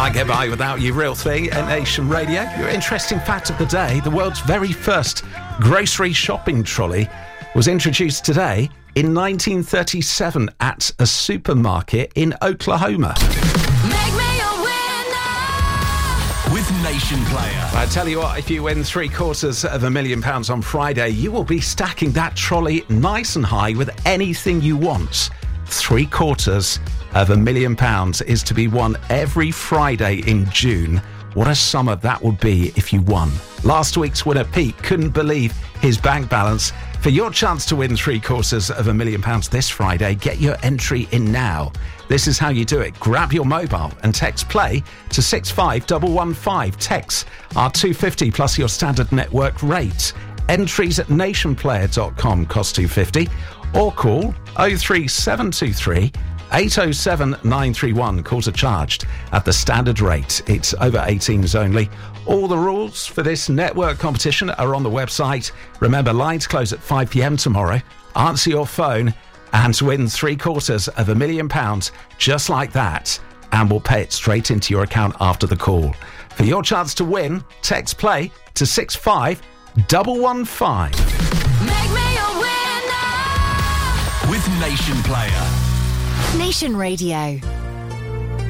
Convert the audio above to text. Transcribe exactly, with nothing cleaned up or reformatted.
Can't get by without you, Real Thing at Nation Radio. Your interesting fact of the day, the world's very first grocery shopping trolley was introduced today in nineteen thirty-seven at a supermarket in Oklahoma. Make me a winner with Nation Player. I tell you what, if you win three quarters of a million pounds on Friday, you will be stacking that trolley nice and high with anything you want. Three quarters of a million pounds is to be won every Friday in June. What a summer that would be if you won. Last week's winner, Pete, couldn't believe his bank balance. For your chance to win three quarters of a million pounds this Friday, get your entry in now. This is how you do it. Grab your mobile and text play to six five one one five. Texts are two pounds fifty plus your standard network rate. Entries at nation player dot com cost two pounds fifty or call oh three seven two three eight oh seven nine three one. Calls are charged at the standard rate. It's over eighteens only. All the rules for this network competition are on the website. Remember, lines close at five p.m. tomorrow. Answer your phone and win three quarters of a million pounds just like that, and we'll pay it straight into your account after the call. For your chance to win, text play to six five one one five. Make me a winner with Nation Player. Nation Radio.